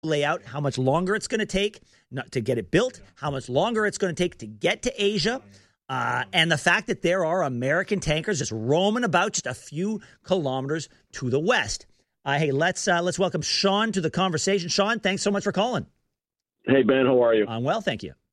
lay out how much longer it's going to take to get it built, how much longer it's going to take to get to Asia, and the fact that there are American tankers just roaming about just a few kilometers to the west. Hey, let's welcome Sean to the conversation. Sean, thanks so much for calling. Hey, Ben, how are you? I'm well, thank you.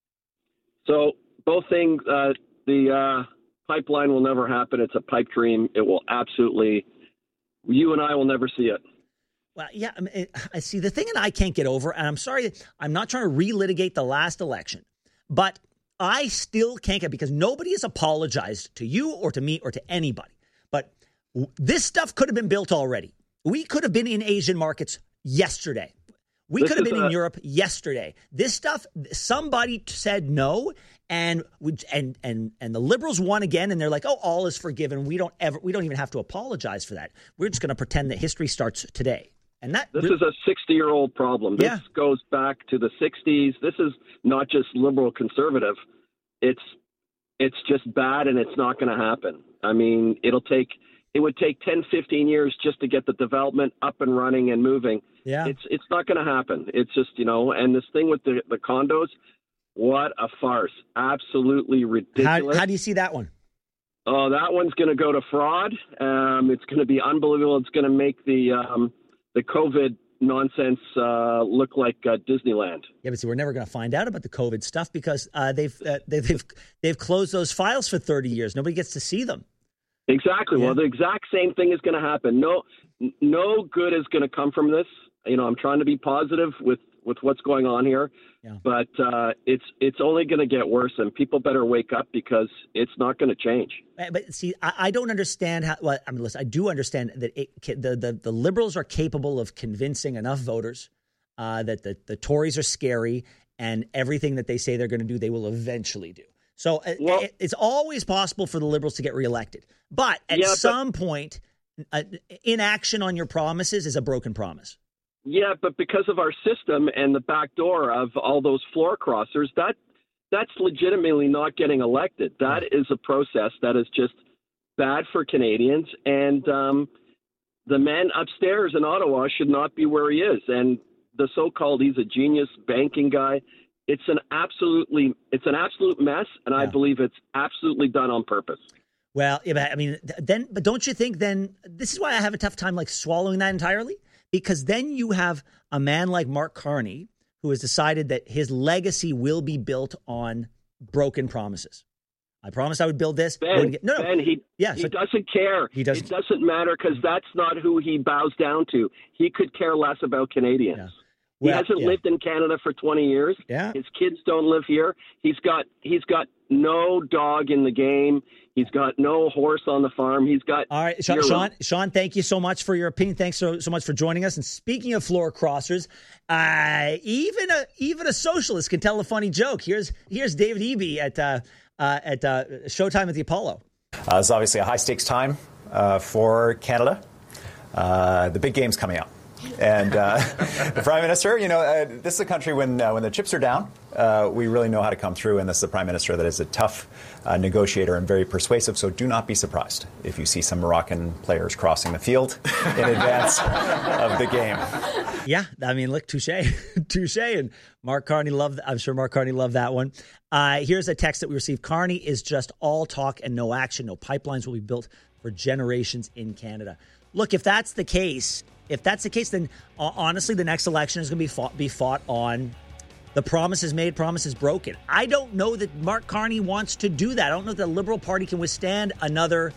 So both things, the pipeline will never happen. It's a pipe dream. It will absolutely, you and I will never see it. Well, yeah, I see the thing that I can't get over, and I'm sorry, I'm not trying to relitigate the last election, but I still can't get, because nobody has apologized to you or to me or to anybody. But this stuff could have been built already. We could have been in Asian markets yesterday. We could have been in Europe yesterday. This stuff, somebody said no, and the Liberals won again, and they're like, "Oh, all is forgiven. We don't even have to apologize for that. We're just going to pretend that history starts today." And this is a 60-year-old problem. This goes back to the 60s. This is not just liberal conservative. It's just bad, and it's not going to happen. I mean, it would take 10, 15 years just to get the development up and running and moving. Yeah. It's not going to happen. It's just, and this thing with the condos, what a farce. Absolutely ridiculous. How do you see that one? Oh, that one's going to go to fraud. It's going to be unbelievable. It's going to make the COVID nonsense look like Disneyland. Yeah, but see, we're never going to find out about the COVID stuff because they've closed those files for 30 years. Nobody gets to see them. Exactly. Yeah. Well, the exact same thing is going to happen. No good is going to come from this. I'm trying to be positive with what's going on here, but it's only going to get worse, and people better wake up because it's not going to change. But see, I don't understand how. Well, I mean, listen, I do understand that the Liberals are capable of convincing enough voters that the Tories are scary, and everything that they say they're going to do, they will eventually do. So it's always possible for the Liberals to get reelected, but at some point, inaction on your promises is a broken promise. Yeah, but because of our system and the back door of all those floor crossers, that's legitimately not getting elected. That is a process that is just bad for Canadians. And the man upstairs in Ottawa should not be where he is. And the so-called he's a genius banking guy. It's an absolute mess, and I believe it's absolutely done on purpose. Well, I mean, but don't you think then this is why I have a tough time swallowing that entirely? Because then you have a man like Mark Carney who has decided that his legacy will be built on broken promises. I promised I would build this. Ben, he doesn't care. It doesn't matter because that's not who he bows down to. He could care less about Canadians. Yeah. He hasn't lived in Canada for 20 years. Yeah. His kids don't live here. He's got no dog in the game. He's got no horse on the farm. He's got all right, Sean, thank you so much for your opinion. Thanks so much for joining us. And speaking of floor crossers, even a socialist can tell a funny joke. Here's David Eby at Showtime at the Apollo. It's obviously a high stakes time for Canada. The big game's coming up. And the Prime Minister, this is a country when the chips are down, we really know how to come through. And this is a Prime Minister that is a tough negotiator and very persuasive. So do not be surprised if you see some Moroccan players crossing the field in advance of the game. Yeah, I mean, look, touche. And Mark Carney I'm sure Mark Carney loved that one. Here's a text that we received. Carney is just all talk and no action. No pipelines will be built for generations in Canada. Look, if that's the case, then honestly, the next election is going to be fought on the promises made, promises broken. I don't know that Mark Carney wants to do that. I don't know that the Liberal Party can withstand another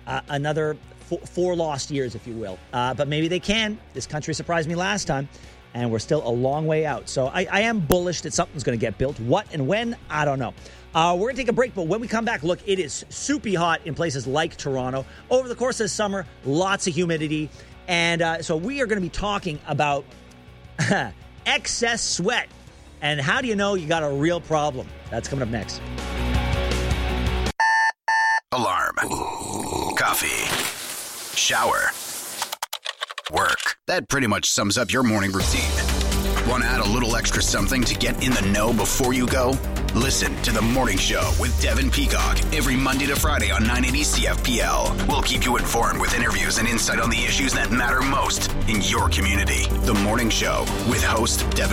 four lost years, if you will. But maybe they can. This country surprised me last time, and we're still a long way out. So I am bullish that something's going to get built. What and when, I don't know. We're going to take a break, but when we come back, look, it is soupy hot in places like Toronto. Over the course of the summer, lots of humidity. And so we are going to be talking about excess sweat. And how do you know you got a real problem? That's coming up next. Alarm. Coffee. Shower. Work. That pretty much sums up your morning routine. Want to add a little extra something to get in the know before you go? Listen to The Morning Show with Devin Peacock every Monday to Friday on 980 CFPL. We'll keep you informed with interviews and insight on the issues that matter most in your community. The Morning Show with host Devin